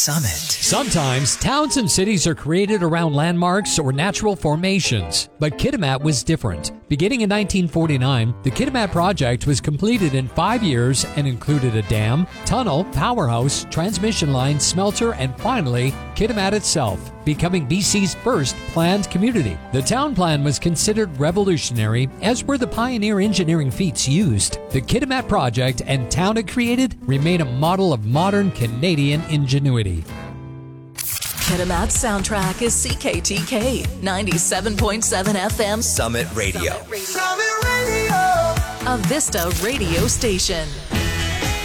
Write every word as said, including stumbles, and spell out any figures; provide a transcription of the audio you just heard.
Summit. Sometimes towns and cities are created around landmarks or natural formations, but Kitimat was different. Beginning in nineteen forty-nine, the Kitimat project was completed in five years and included a dam, tunnel, powerhouse, transmission line, smelter, and finally, Kitimat itself, becoming B C's first planned community. The town plan was considered revolutionary, as were the pioneer engineering feats used. The Kitimat project and town it created remain a model of modern Canadian ingenuity. Kitimat's soundtrack is C K T K ninety-seven point seven F M Summit Radio. Summit Radio. Summit Radio. A Vista radio station.